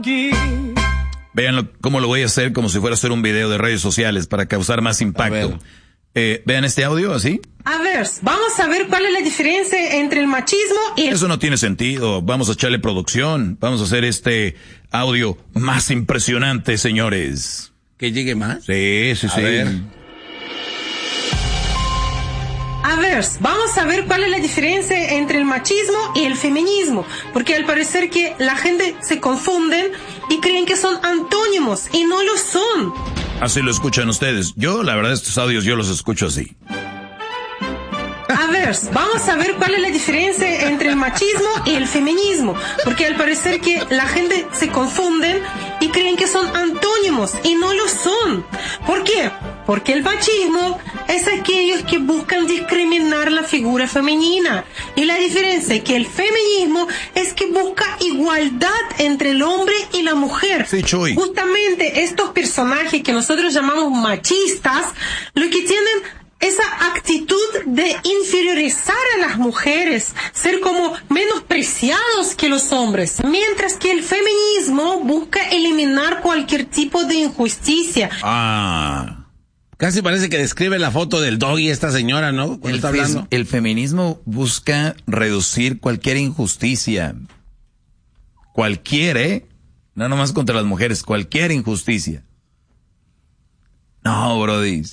Vean cómo lo voy a hacer, como si fuera a hacer un video de redes sociales para causar más impacto. Vean este audio, así. A ver, vamos a ver cuál es la diferencia entre el machismo y el... Eso no tiene sentido. Vamos a echarle producción. Vamos a hacer este audio más impresionante, señores. ¿Que llegue más? Sí. A ver, vamos a ver cuál es la diferencia entre el machismo y el feminismo, porque al parecer que la gente se confunden y creen que son antónimos y no lo son. Así lo escuchan ustedes. Yo, la verdad, estos audios yo los escucho así. A ver, vamos a ver cuál es la diferencia entre el machismo y el feminismo, porque al parecer que la gente se confunden y creen que son antónimos y no lo son. ¿Por qué? Porque el machismo es aquellos que buscan discriminar la figura femenina, y la diferencia es que el feminismo es que busca igualdad entre el hombre y la mujer. Sí, Chuy. Justamente estos personajes que nosotros llamamos machistas, lo que tienen esa actitud de inferiorizar a las mujeres, ser como menospreciados que los hombres, mientras que el feminismo busca eliminar cualquier tipo de injusticia. Casi parece que describe la foto del doggy esta señora, ¿no? Cuando está hablando. El feminismo busca reducir cualquier injusticia. Cualquier, no nomás contra las mujeres, cualquier injusticia. No, brody.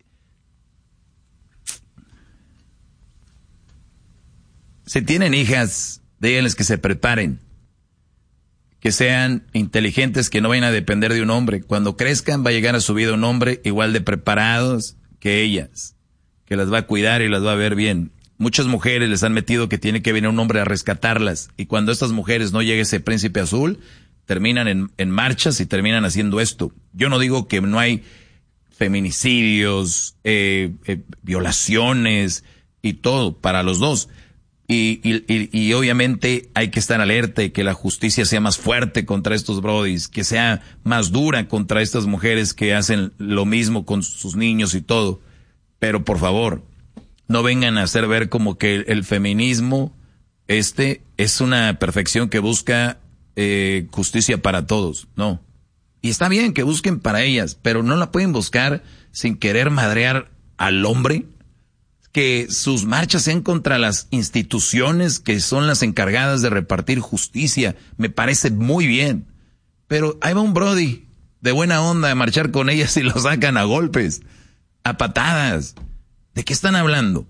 Si tienen hijas, díganles que se preparen, que sean inteligentes, que no vayan a depender de un hombre. Cuando crezcan va a llegar a su vida un hombre igual de preparados que ellas, que las va a cuidar y las va a ver bien. Muchas mujeres les han metido que tiene que venir un hombre a rescatarlas, y cuando estas mujeres no llegue ese príncipe azul, terminan en marchas y terminan haciendo esto. Yo no digo que no hay feminicidios, violaciones y todo para los dos. Y obviamente hay que estar alerta y que la justicia sea más fuerte contra estos brodis, que sea más dura contra estas mujeres que hacen lo mismo con sus niños y todo. Pero por favor, no vengan a hacer ver como que el feminismo es una perfección que busca justicia para todos. No. Y está bien que busquen para ellas, pero no la pueden buscar sin querer madrear al hombre. Que sus marchas sean contra las instituciones que son las encargadas de repartir justicia, me parece muy bien. Pero ahí va un brody de buena onda a marchar con ellas y lo sacan a golpes, a patadas. ¿De qué están hablando?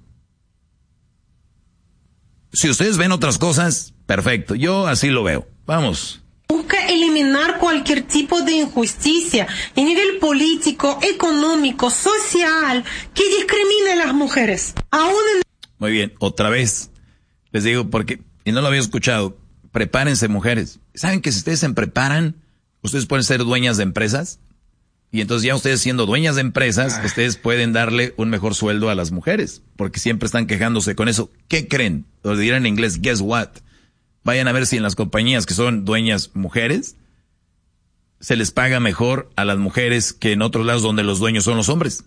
Si ustedes ven otras cosas, perfecto, yo así lo veo. Vamos. Busca eliminar cualquier tipo de injusticia a nivel político, económico, social, que discrimine a las mujeres. Muy bien, otra vez les digo, porque, y no lo había escuchado, prepárense, mujeres. ¿Saben que si ustedes se preparan, ustedes pueden ser dueñas de empresas? Y entonces ya ustedes siendo dueñas de empresas, ustedes pueden darle un mejor sueldo a las mujeres, porque siempre están quejándose con eso. ¿Qué creen? Lo dirán en inglés, guess what? Vayan a ver si en las compañías que son dueñas mujeres, se les paga mejor a las mujeres que en otros lados donde los dueños son los hombres.